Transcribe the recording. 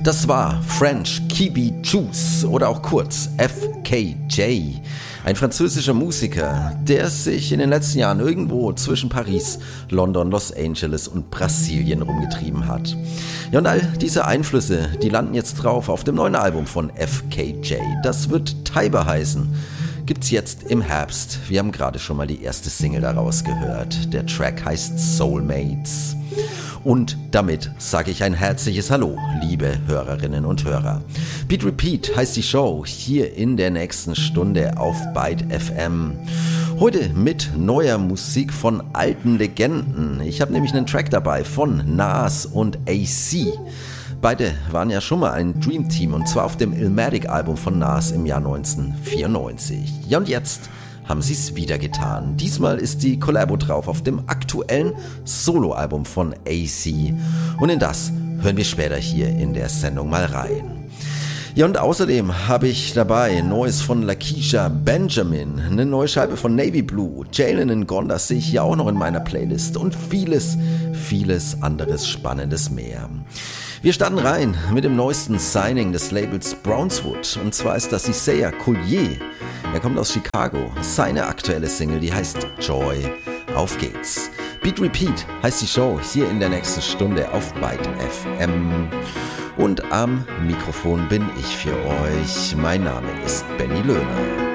Das war French Kibi Juice oder auch kurz FKJ. Ein französischer Musiker, der sich in den letzten Jahren irgendwo zwischen Paris, London, Los Angeles und Brasilien rumgetrieben hat. Ja, und all diese Einflüsse, die landen jetzt drauf auf dem neuen Album von FKJ. Das wird Tiber heißen. Gibt's jetzt im Herbst. Wir haben gerade schon mal die erste Single daraus gehört. Der Track heißt Soulmates. Und damit sage ich ein herzliches Hallo, liebe Hörerinnen und Hörer. Beat Repeat heißt die Show hier in der nächsten Stunde auf Byte FM. Heute mit neuer Musik von alten Legenden. Ich habe nämlich einen Track dabei von Nas und AC. Beide waren ja schon mal ein Dream Team und zwar auf dem Illmatic-Album von Nas im Jahr 1994. Ja, und jetzt haben sie es wieder getan. Diesmal ist die Collabo drauf auf dem aktuellen Soloalbum von AC. Und in das hören wir später hier in der Sendung mal rein. Ja, und außerdem habe ich dabei Neues von Lakeisha Benjamin, eine neue Scheibe von Navy Blue, Jalen Gonda sehe ich hier auch noch in meiner Playlist und vieles anderes Spannendes mehr. Wir starten rein mit dem neuesten Signing des Labels Brownswood. Und zwar ist das Isaiah Collier. Er kommt aus Chicago. Seine aktuelle Single, die heißt Joy. Auf geht's. Beat Repeat heißt die Show hier in der nächsten Stunde auf Byte FM. Und am Mikrofon bin ich für euch. Mein Name ist Benny Löhner.